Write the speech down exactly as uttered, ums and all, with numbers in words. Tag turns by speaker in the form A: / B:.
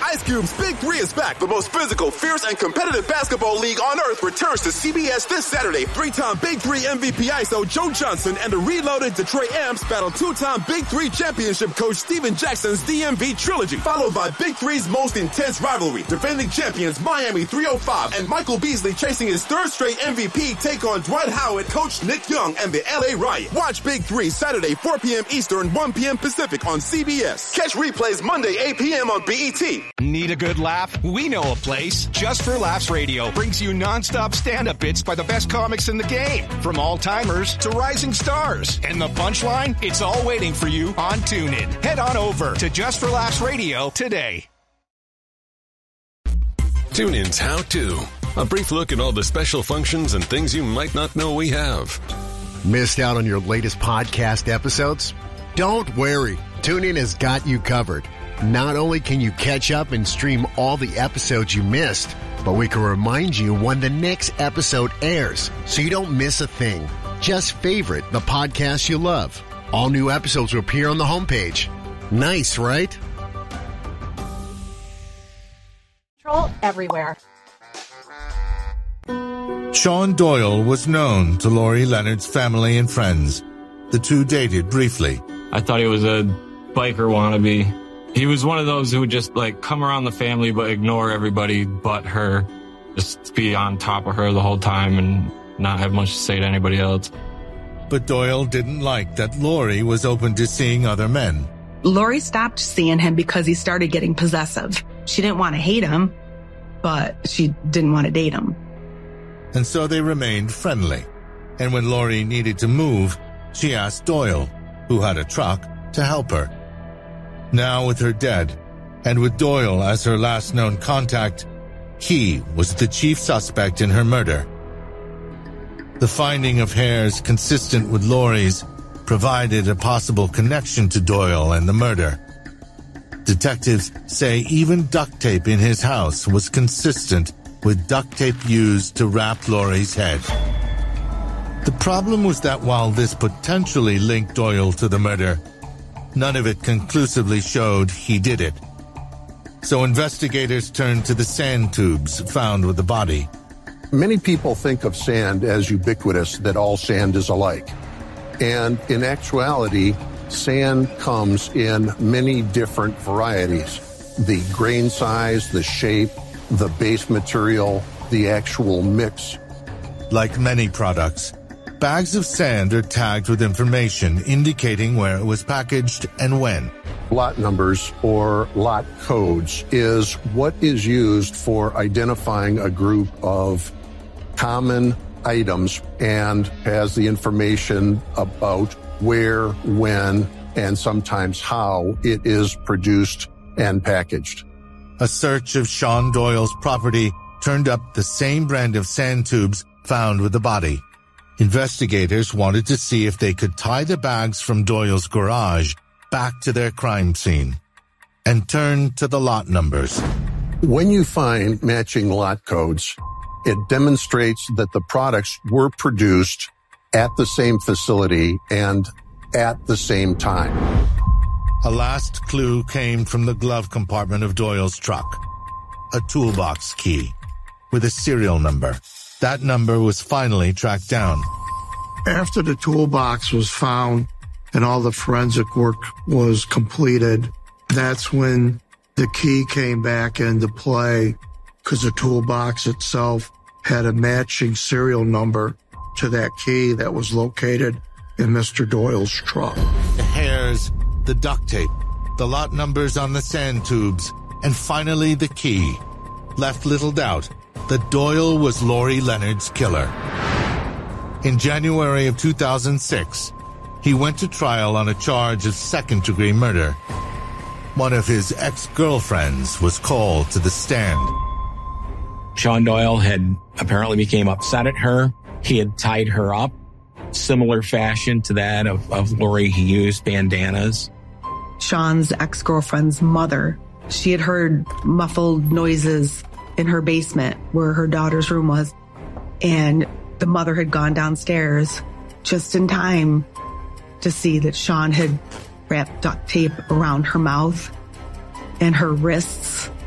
A: Ice Cube's Big Three is back. The most physical, fierce, and competitive basketball league on earth returns to C B S this Saturday. Three-time Big Three M V P I S O Joe Johnson and the reloaded Detroit Amps battle two-time Big Three championship coach Steven Jackson's D M V trilogy, followed by Big Three's most intense rivalry. Defending champions Miami three oh five and Michael Beasley chasing his third straight M V P take on Dwight Howard, Coach Nick Young, and the L A Riot. Watch Big Three Saturday, four p.m. Eastern, one p.m. Pacific on C B S. Catch replays Monday, eight p.m. on B E T.
B: Need a good laugh? We know a place. Just for Laughs Radio brings you nonstop stand-up bits by the best comics in the game, from all-timers to rising stars. And the punchline? It's all waiting for you on TuneIn. Head on over to Just for Laughs Radio today.
C: TuneIn's How To. A brief look at all the special functions and things you might not know we have.
D: Missed out on your latest podcast episodes? Don't worry. TuneIn has got you covered. Not only can you catch up and stream all the episodes you missed, but we can remind you when the next episode airs so you don't miss a thing. Just favorite the podcast you love. All new episodes will appear on the homepage. Nice, right?
E: Troll everywhere.
F: Sean Doyle was known to Lori Leonard's family and friends. The two dated briefly.
G: I thought he was a biker wannabe. He was one of those who would just like come around the family but ignore everybody but her. Just be on top of her the whole time and not have much to say to anybody else.
F: But Doyle didn't like that Lori was open to seeing other men.
H: Lori stopped seeing him because he started getting possessive. She didn't want to hate him, but she didn't want to date him.
F: And so they remained friendly. And when Lori needed to move, she asked Doyle, who had a truck, to help her. Now with her dead, and with Doyle as her last known contact, he was the chief suspect in her murder. The finding of hairs consistent with Lori's provided a possible connection to Doyle and the murder. Detectives say even duct tape in his house was consistent with duct tape used to wrap Lori's head. The problem was that while this potentially linked Doyle to the murder, none of it conclusively showed he did it. So investigators turned to the sand tubes found with the body.
I: Many people think of sand as ubiquitous, that all sand is alike. And in actuality, sand comes in many different varieties. The grain size, the shape, the base material, the actual mix.
F: Like many products, bags of sand are tagged with information indicating where it was packaged and when.
I: Lot numbers or lot codes is what is used for identifying a group of common items and has the information about where, when, and sometimes how it is produced and packaged.
F: A search of Sean Doyle's property turned up the same brand of sand tubes found with the body. Investigators wanted to see if they could tie the bags from Doyle's garage back to their crime scene and turn to the lot numbers.
I: When you find matching lot codes, it demonstrates that the products were produced at the same facility and at the same time.
F: A last clue came from the glove compartment of Doyle's truck. A toolbox key with a serial number. That number was finally tracked down.
J: After the toolbox was found and all the forensic work was completed, that's when the key came back into play, because the toolbox itself had a matching serial number to that key that was located in Mister Doyle's truck.
F: The hairs, the duct tape, the lot numbers on the sand tubes, and finally the key left little doubt that Doyle was Lori Leonard's killer. In January of two thousand six, he went to trial on a charge of second-degree murder. One of his ex-girlfriends was called to the stand.
K: Sean Doyle had apparently became upset at her. He had tied her up, similar fashion to that of, of Lori. He used bandanas.
H: Sean's ex-girlfriend's mother, she had heard muffled noises in her basement where her daughter's room was. And the mother had gone downstairs just in time to see that Sean had wrapped duct tape around her mouth and her wrists